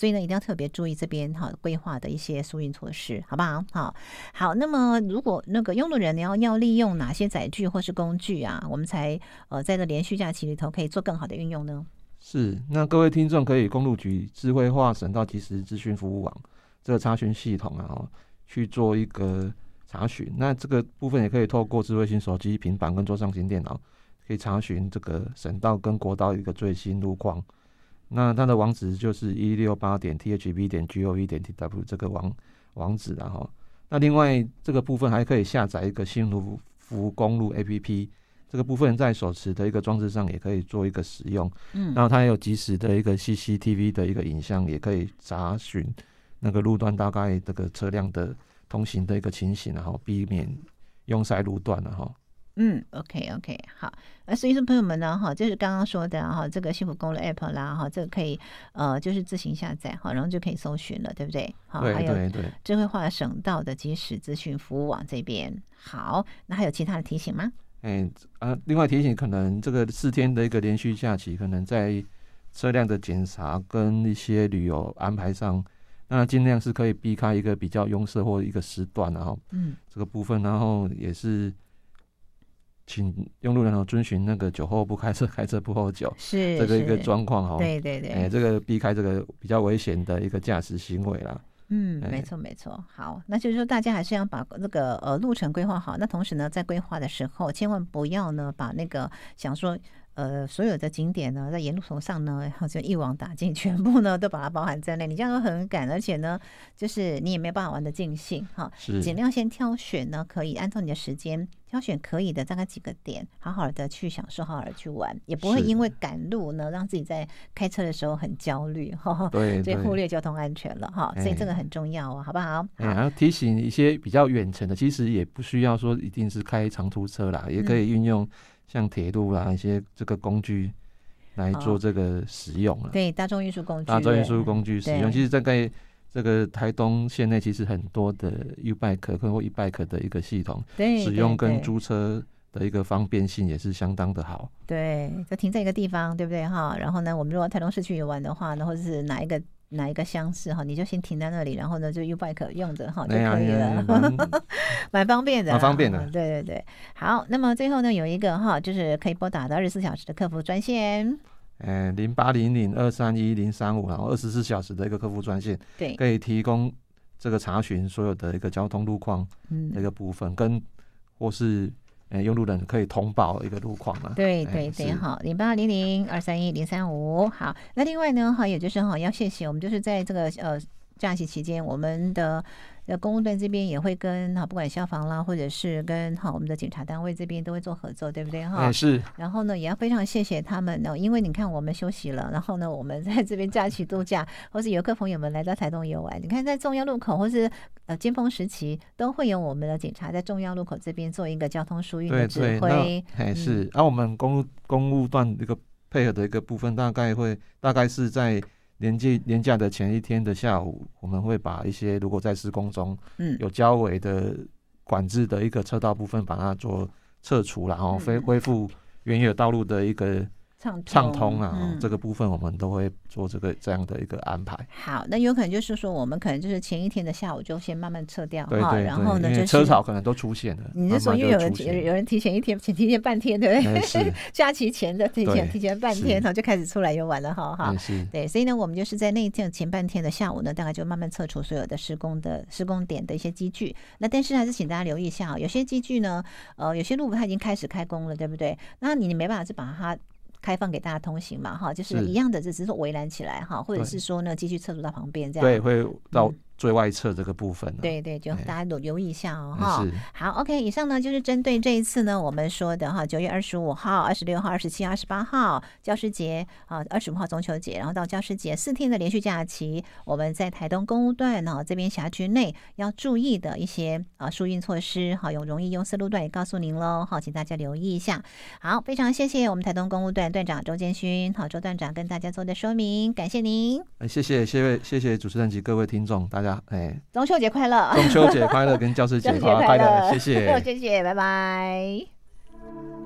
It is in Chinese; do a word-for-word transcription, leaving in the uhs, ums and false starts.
所以呢一定要特别注意这边哈规划的一些疏运措施，好不好？好，好，那么如果那个用路人你要要利用哪些载具或是工具啊，我们才呃在这连续假期里头可以做更好的运用呢？ 是，那各位听众可以公路局智慧化省道即时资讯服务网这个查询系统啊，去做一个查询。那这个部分也可以透过智慧型手机、平板跟桌上型电脑，可以查询这个省道跟国道一个最新路况。那它的网址就是一六八点 t h b 点 gov 点 t w 这个网网址啊哈。那另外这个部分还可以下载一个新卢福公路 A P P。这个部分在手持的一个装置上也可以做一个使用，嗯，然后它也有即时的一个 C C T V 的一个影像，也可以查询那个路段大概这个车辆的通行的一个情形，然后避免拥塞路段了哈。 嗯 ，OK OK， 好，那所以说朋友们呢，哈，就是刚刚说的哈，这个幸福公路 App 啦，哈，这个可以呃，就是自行下载哈，然后就可以搜寻了，对不对？好， 对对对， 还有智慧化省道的即时资讯服务网这边，好，那还有其他的提醒吗？ 哎啊，另外提醒，可能这个四天的一个连续假期，可能在车辆的检查跟一些旅游安排上，那尽量是可以避开一个比较拥塞或一个时段，然后嗯，这个部分，然后也是请用路人遵循那个酒后不开车，开车不喝酒， 是这个一个状况哈， 对对对， 哎，这个避开这个比较危险的一个驾驶行为啦。 嗯，没错没错。好，那就是说大家还是要把那个呃路程规划好。那同时呢，在规划的时候，千万不要呢把那个想说呃所有的景点呢，在沿路途上呢，好像一网打尽，全部呢都把它包含在内。你这样会很赶，而且呢，就是你也没办法玩得尽兴哈。尽量先挑选呢，可以按照你的时间挑选可以的大概几个点，好好的去享受，好好的去玩，也不会因为赶路呢，让自己在开车的时候很焦虑哈。对，所以忽略交通安全了哈。所以这个很重要哦，好不好？ 哎，还要提醒一些比较远程的，其实也不需要说一定是开长途车啦，也可以运用像铁路啦一些这个工具来做这个使用了。 对，大众运输工具， 大众运输工具使用，其实大概这个台东县内其实很多的 U-Bike 或 E-Bike 的一个系统，使用跟租车的一个方便性也是相当的好。 对，就停在一个地方，对不对哈？然后呢，我们如果台东市区游玩的话呢，或者是哪一个哪一个乡市哈，你就先停在那里，然后呢就 U-Bike 用着哈就可以了，蛮方便的， 蛮方便的。 对对对，好，那么最后呢有一个哈，就是可以拨打到二十四小时的客服专线。 呃，零八零零二三一零三五，然后二十四小时的一个客服专线， 对， 可以提供这个查询所有的一个交通路况的一个部分，嗯、跟或是呃用路人可以通报一个路况啊。 对对对，好，零八零零二三一零三五，好，那另外呢，哈，也就是哈，要谢谢我们，就是在这个呃假期期间，我们的。呃，公务队这边也会跟哈，不管消防啦，或者是跟哈我们的警察单位这边都会做合作，对不对哈？ 哎，是。 然后呢，也要非常谢谢他们呢，因为你看我们休息了，然后呢，我们在这边假期度假，或是游客朋友们来到台东游玩，你看在重要路口或是呃尖峰时期，都会有我们的警察在重要路口这边做一个交通疏运的指挥。 哎，是。而、嗯啊、我们公路公路段一个配合的一个部分，大概会大概是在。连假连假的前一天的下午，我们会把一些如果在施工中有交围的管制的一个车道部分，把它做撤除，然后恢恢复原有道路的一个畅通啊、嗯，这个部分我们都会做这个这样的一个安排。 好，那有可能就是说，我们可能就是前一天的下午就先慢慢撤掉， 对对对， 然后呢，就是车潮可能都出现了。 你是说，因为有人有人提前一天，前提前半天，对不对？ 是假期前的提前提前半天，然后就开始出来游玩了，哈哈。对，所以呢，我们就是在那一天前半天的下午呢，大概就慢慢撤除所有的施工的施工点的一些机具。那但是还是请大家留意一下，有些机具呢，呃，有些路它已经开始开工了，对不对？那你没办法是把它开放给大家通行嘛，哈，就是一样的，只是说围栏起来哈，或者是说呢，继续撤出到旁边这样。 对，会到最外侧这个部分、啊嗯。对对，就大家都留意一下哦，哈。好 ，OK， 以上呢就是针对这一次呢我们说的哈，九月二十五号、二十六号、二十七号、二十八号教师节啊，二十五号中秋节，然后到教师节四天的连续假期，我们在台东公务段呢这边辖区内要注意的一些啊疏运措施，好，有容易拥塞路段也告诉您喽，好，请大家留意一下。好，非常谢谢我们台东公务段段长周建勋，好，周段长跟大家做的说明，感谢您。 哎，谢谢，谢谢，谢谢主持人及各位听众，大家哎， 中秋节快乐！ 中秋节快乐，跟教师节快乐，谢谢， 谢谢，拜拜。